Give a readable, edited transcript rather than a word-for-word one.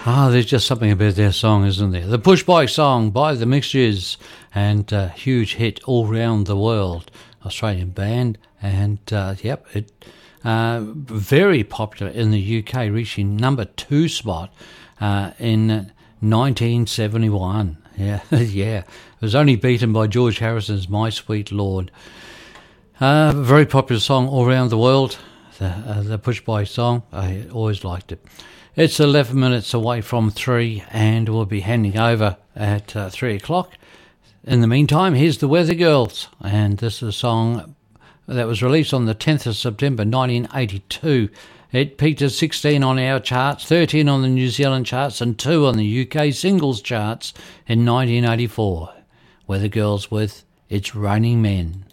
There's just something about their song, isn't there? The Push Bike song by The Mixtures, and huge hit all round the world. Australian band, and very popular in the UK, reaching number 2 spot in 1971. Yeah, yeah. It was only beaten by George Harrison's My Sweet Lord. Very popular song all around the world, the Push Bike song. I always liked it. It's 11 minutes away from 3, and we'll be handing over at 3 o'clock. In the meantime, here's the Weather Girls, and this is a song that was released on the 10th of September 1982. It peaked at 16 on our charts, 13 on the New Zealand charts, and 2 on the UK singles charts in 1984. Weather Girls with It's Raining Men.